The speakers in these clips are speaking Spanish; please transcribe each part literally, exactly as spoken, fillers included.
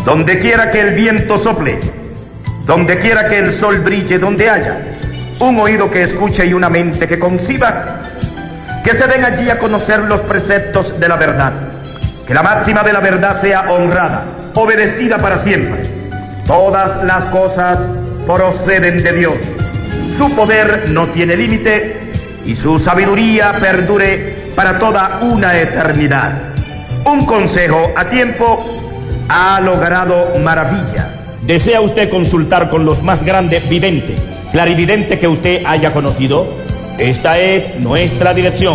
donde quiera que el viento sople, donde quiera que el sol brille, donde haya un oído que escuche y una mente que conciba, que se den allí a conocer los preceptos de la verdad, que la máxima de la verdad sea honrada, obedecida para siempre. Todas las cosas proceden de Dios, su poder no tiene límite y su sabiduría perdure para toda una eternidad. Un consejo a tiempo ha logrado maravilla. ¿Desea usted consultar con los más grandes videntes, clarividente que usted haya conocido? Esta es nuestra dirección.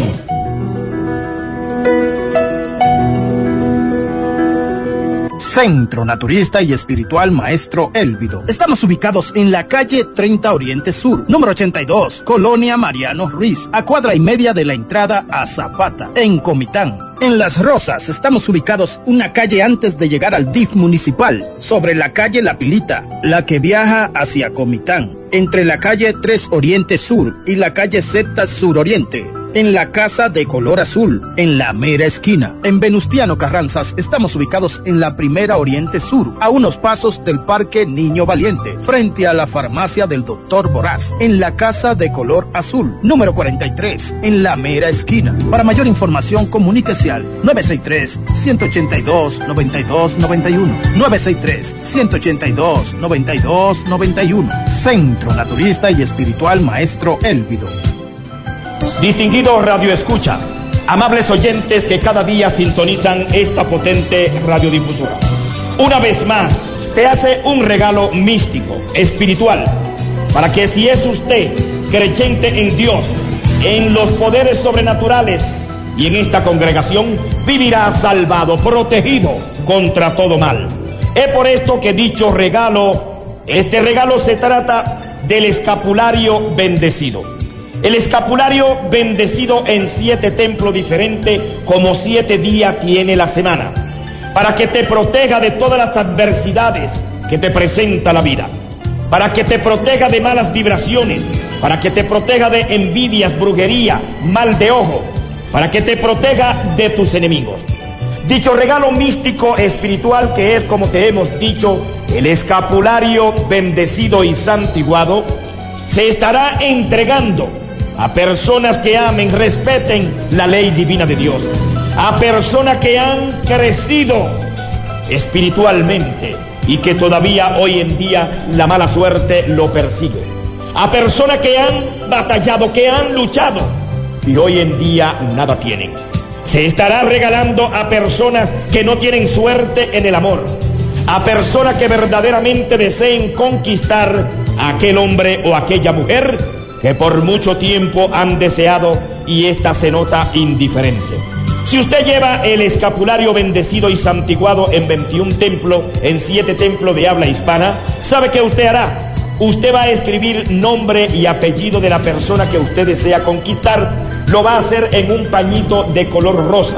Centro Naturista y Espiritual Maestro Élvido. Estamos ubicados en la calle treinta Oriente Sur, número ochenta y dos, Colonia Mariano Ruiz, a cuadra y media de la entrada a Zapata, en Comitán. En Las Rosas estamos ubicados una calle antes de llegar al D I F municipal, sobre la calle La Pilita, la que viaja hacia Comitán, entre la calle tres Oriente Sur y la calle Z Sur Oriente. En la Casa de Color Azul, en la mera esquina. En Venustiano Carranzas estamos ubicados en la Primera Oriente Sur, a unos pasos del Parque Niño Valiente, frente a la farmacia del doctor Borás. En la Casa de Color Azul, número cuarenta y tres, en la mera esquina. Para mayor información, comuníquese al nueve seis tres, uno ocho dos, nueve dos nueve uno. nueve seis tres, uno ocho dos, nueve dos nueve uno. Centro Naturista y Espiritual Maestro Élvido. Distinguido Radio Escucha, amables oyentes que cada día sintonizan esta potente radiodifusora, una vez más te hace un regalo místico, espiritual, para que si es usted creyente en Dios, en los poderes sobrenaturales y en esta congregación, vivirá salvado, protegido contra todo mal. Es por esto que dicho regalo, este regalo se trata del escapulario bendecido. El escapulario bendecido en siete templos diferentes, como siete días tiene la semana, para que te proteja de todas las adversidades que te presenta la vida, para que te proteja de malas vibraciones, para que te proteja de envidias, brujería, mal de ojo, para que te proteja de tus enemigos. Dicho regalo místico espiritual, que es, como te hemos dicho, el escapulario bendecido y santiguado, se estará entregando a personas que amen, respeten la ley divina de Dios, a personas que han crecido espiritualmente y que todavía hoy en día la mala suerte lo persigue, a personas que han batallado, que han luchado y hoy en día nada tienen. Se estará regalando a personas que no tienen suerte en el amor, a personas que verdaderamente deseen conquistar a aquel hombre o aquella mujer que por mucho tiempo han deseado y ésta se nota indiferente. Si usted lleva el escapulario bendecido y santiguado en veintiún templos, en siete templos de habla hispana, ¿sabe qué usted hará? Usted va a escribir nombre y apellido de la persona que usted desea conquistar, lo va a hacer en un pañito de color rosa.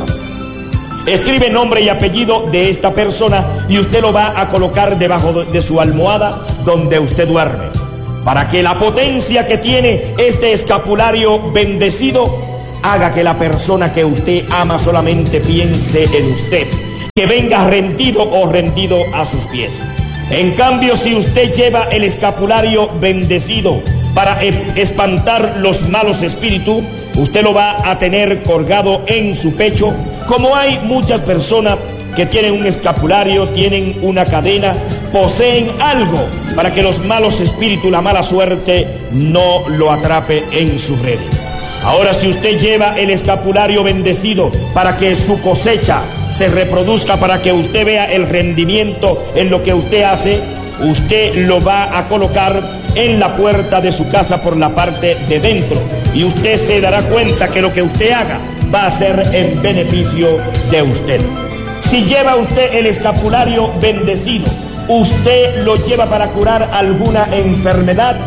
Escribe nombre y apellido de esta persona y usted lo va a colocar debajo de su almohada donde usted duerme, para que la potencia que tiene este escapulario bendecido haga que la persona que usted ama solamente piense en usted, que venga rendido o rendido a sus pies. En cambio, si usted lleva el escapulario bendecido para espantar los malos espíritus, usted lo va a tener colgado en su pecho, como hay muchas personas que tienen un escapulario, tienen una cadena, poseen algo para que los malos espíritus, la mala suerte, no lo atrape en su red. Ahora, si usted lleva el escapulario bendecido para que su cosecha se reproduzca, para que usted vea el rendimiento en lo que usted hace, usted lo va a colocar en la puerta de su casa por la parte de dentro y usted se dará cuenta que lo que usted haga va a ser en beneficio de usted. Si lleva usted el escapulario bendecido, usted lo lleva para curar alguna enfermedad,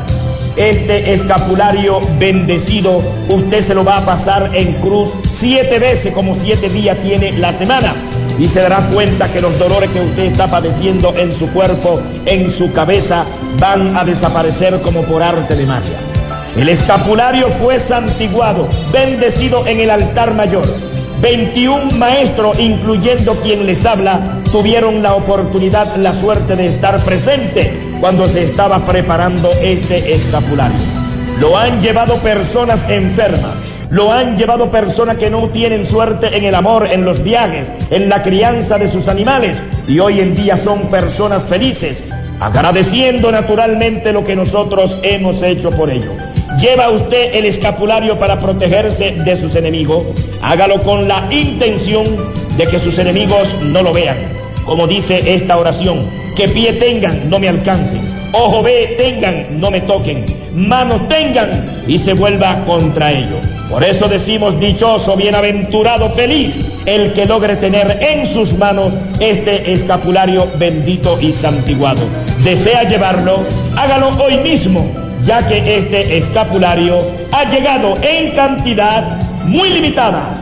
este escapulario bendecido usted se lo va a pasar en cruz siete veces, como siete días tiene la semana, y se dará cuenta que los dolores que usted está padeciendo en su cuerpo, en su cabeza, van a desaparecer como por arte de magia. El escapulario fue santiguado, bendecido en el altar mayor, veintiún maestros, incluyendo quien les habla, tuvieron la oportunidad, la suerte de estar presente cuando se estaba preparando este escapulario. Lo han llevado personas enfermas, lo han llevado personas que no tienen suerte en el amor, en los viajes, en la crianza de sus animales, y hoy en día son personas felices, agradeciendo naturalmente lo que nosotros hemos hecho por ellos. Lleva usted el escapulario para protegerse de sus enemigos. Hágalo con la intención de que sus enemigos no lo vean. Como dice esta oración: que pie tengan, no me alcancen; ojo ve tengan, no me toquen; manos tengan y se vuelva contra ellos. Por eso decimos: dichoso, bienaventurado, feliz el que logre tener en sus manos este escapulario bendito y santiguado. ¿Desea llevarlo? Hágalo hoy mismo, ya que este escapulario ha llegado en cantidad muy limitada.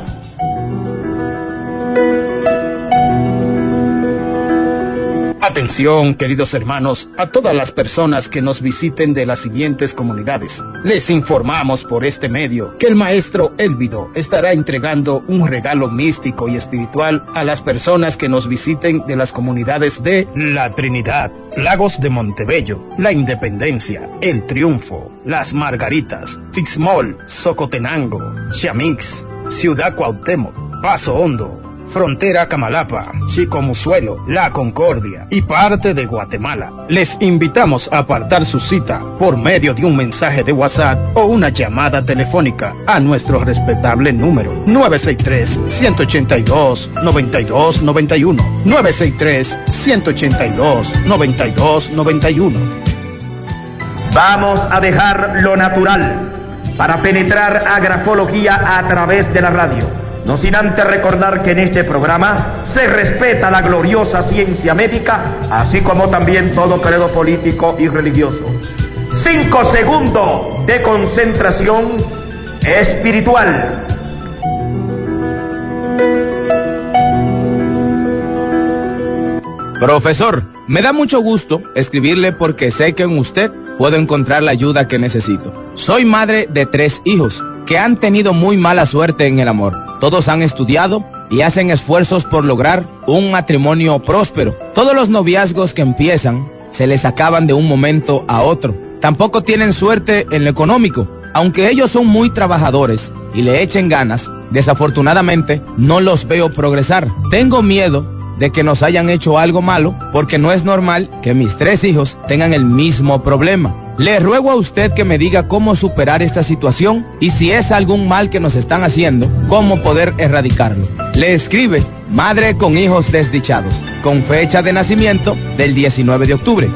Atención, queridos hermanos, a todas las personas que nos visiten de las siguientes comunidades. Les informamos por este medio que el maestro Elvido estará entregando un regalo místico y espiritual a las personas que nos visiten de las comunidades de La Trinidad, Lagos de Montebello, La Independencia, El Triunfo, Las Margaritas, Sixmol, Socotenango, Chamix, Ciudad Cuauhtémoc, Paso Hondo, Frontera Camalapa, Chicomuzuelo, La Concordia y parte de Guatemala. Les invitamos a apartar su cita por medio de un mensaje de WhatsApp o una llamada telefónica a nuestro respetable número nueve seis tres, uno ocho dos, nueve dos nueve uno, nueve seis tres, uno ocho dos, nueve dos nueve uno. Vamos a dejar lo natural para penetrar a grafología a través de la radio. No sin antes recordar que en este programa se respeta la gloriosa ciencia médica, así como también todo credo político y religioso. Cinco segundos de concentración espiritual. Profesor, me da mucho gusto escribirle porque sé que en usted puedo encontrar la ayuda que necesito. Soy madre de tres hijos que han tenido muy mala suerte en el amor. Todos han estudiado y hacen esfuerzos por lograr un matrimonio próspero. Todos los noviazgos que empiezan se les acaban de un momento a otro. Tampoco tienen suerte en lo económico. Aunque ellos son muy trabajadores y le echen ganas, desafortunadamente no los veo progresar. Tengo miedo de que nos hayan hecho algo malo, porque no es normal que mis tres hijos tengan el mismo problema. Le ruego a usted que me diga cómo superar esta situación y si es algún mal que nos están haciendo, cómo poder erradicarlo. Le escribe madre con hijos desdichados, con fecha de nacimiento del diecinueve de octubre.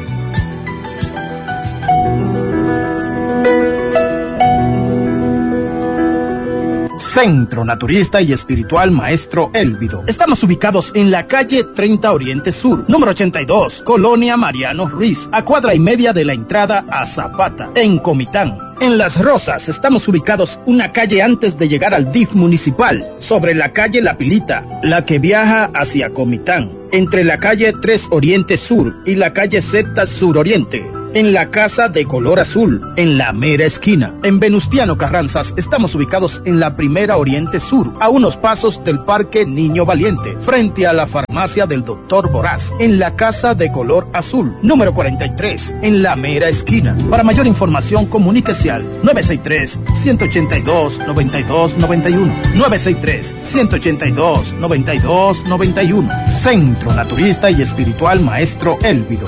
Centro Naturista y Espiritual Maestro Elvido. Estamos ubicados en la calle treinta Oriente Sur, número ochenta y dos, Colonia Mariano Ruiz, a cuadra y media de la entrada a Zapata, en Comitán. En Las Rosas estamos ubicados una calle antes de llegar al D I F municipal, sobre la calle La Pilita, la que viaja hacia Comitán, entre la calle tres Oriente Sur y la calle Z Sur Oriente. En la Casa de Color Azul, en la mera esquina. En Venustiano Carranzas estamos ubicados en la Primera Oriente Sur, a unos pasos del Parque Niño Valiente, frente a la farmacia del doctor Boraz. En la Casa de Color Azul, número cuarenta y tres, en la mera esquina. Para mayor información, comuníquese al nueve seis tres, uno ocho dos, nueve dos nueve uno, nueve seis tres, uno ocho dos, nueve dos nueve uno. Centro Naturista y Espiritual Maestro Elvido.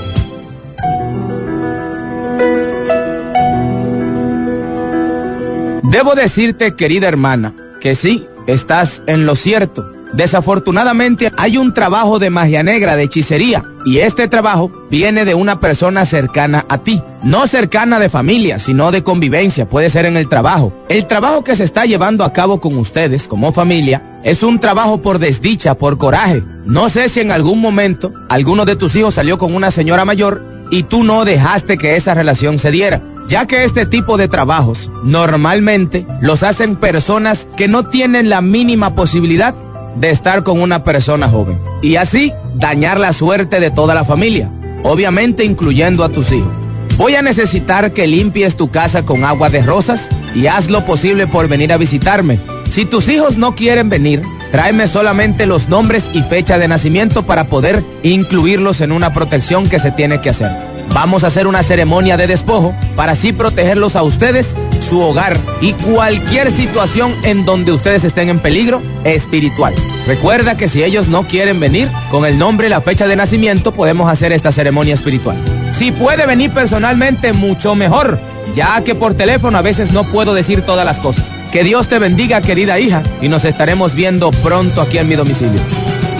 Debo decirte, querida hermana, que sí, estás en lo cierto. Desafortunadamente hay un trabajo de magia negra, de hechicería, y este trabajo viene de una persona cercana a ti. No cercana de familia, sino de convivencia, puede ser en el trabajo. El trabajo que se está llevando a cabo con ustedes, como familia, es un trabajo por desdicha, por coraje. No sé si en algún momento alguno de tus hijos salió con una señora mayor y tú no dejaste que esa relación se diera, ya que este tipo de trabajos normalmente los hacen personas que no tienen la mínima posibilidad de estar con una persona joven, y así dañar la suerte de toda la familia, obviamente incluyendo a tus hijos. Voy a necesitar que limpies tu casa con agua de rosas y haz lo posible por venir a visitarme, Si tus hijos no quieren venir, tráeme solamente los nombres y fecha de nacimiento para poder incluirlos en una protección que se tiene que hacer. Vamos a hacer una ceremonia de despojo para así protegerlos a ustedes, su hogar y cualquier situación en donde ustedes estén en peligro espiritual. Recuerda que si ellos no quieren venir, con el nombre y la fecha de nacimiento podemos hacer esta ceremonia espiritual. Si puede venir personalmente, mucho mejor, ya que por teléfono a veces no puedo decir todas las cosas. Que Dios te bendiga, querida hija, y nos estaremos viendo pronto aquí en mi domicilio.